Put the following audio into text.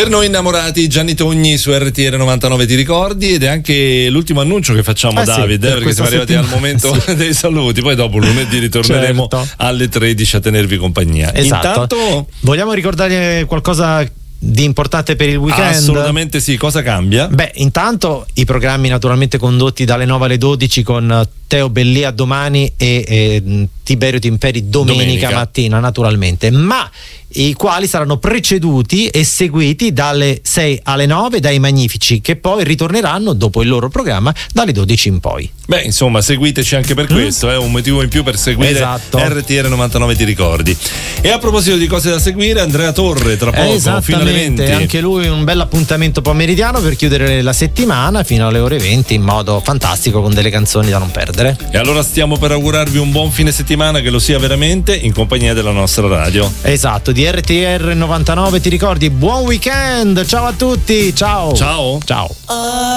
Per noi innamorati, Gianni Togni su RTR 99, ti ricordi? Ed è anche l'ultimo annuncio che facciamo, Davide, sì, perché siamo arrivati al momento dei saluti. Poi dopo lunedì ritorneremo alle 13 a tenervi compagnia. Esatto. Intanto vogliamo ricordare qualcosa di importante per il weekend? Assolutamente sì. Cosa cambia? Beh, intanto i programmi naturalmente condotti dalle 9 alle 12 con Teo Bellia domani e Tiberio Timperi domenica mattina, naturalmente, ma i quali saranno preceduti e seguiti dalle 6 alle 9 dai Magnifici, che poi ritorneranno dopo il loro programma dalle 12 in poi. Beh, insomma, seguiteci anche per questo, è un motivo in più per seguire RTR 99, ti ricordi. E a proposito di cose da seguire, Andrea Torre tra poco fino alle 20. Anche lui un bel appuntamento pomeridiano per chiudere la settimana fino alle ore 20 in modo fantastico, con delle canzoni da non perdere. E allora stiamo per augurarvi un buon fine settimana, che lo sia veramente, in compagnia della nostra radio. Esatto, di RTR 99, ti ricordi? Buon weekend, ciao a tutti, ciao. Ciao. Ciao.